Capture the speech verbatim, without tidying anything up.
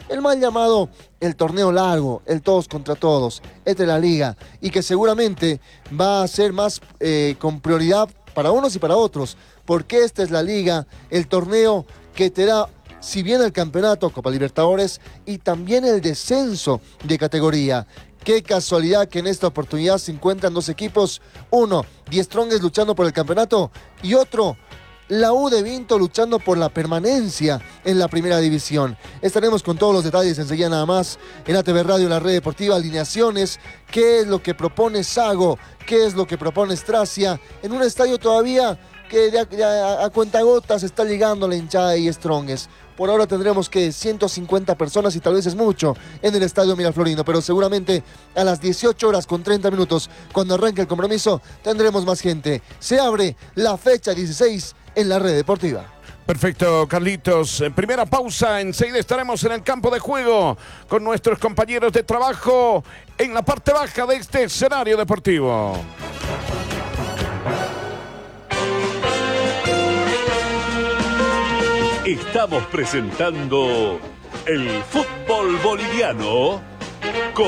el mal llamado el torneo largo, el todos contra todos, este es la liga, y que seguramente va a ser más eh, con prioridad para unos y para otros, porque esta es la liga, el torneo que te da, si bien el campeonato, Copa Libertadores, y también el descenso de categoría. Qué casualidad que en esta oportunidad se encuentran dos equipos, uno, Die Strongest luchando por el campeonato, y otro, la U de Vinto luchando por la permanencia en la primera división. Estaremos con todos los detalles enseguida nada más en A T V Radio, la red deportiva, alineaciones, qué es lo que propone Sago, qué es lo que propone Stracia, en un estadio todavía que de a, de a, a cuentagotas está llegando la hinchada de Die Strongest. Por ahora tendremos que ciento cincuenta personas y tal vez es mucho en el estadio Miraflorino, pero seguramente a las dieciocho horas con treinta minutos, cuando arranque el compromiso, tendremos más gente. Se abre la fecha dieciséis en la red deportiva. Perfecto, Carlitos. Primera pausa, enseguida estaremos en el campo de juego con nuestros compañeros de trabajo en la parte baja de este escenario deportivo. Estamos presentando el fútbol boliviano.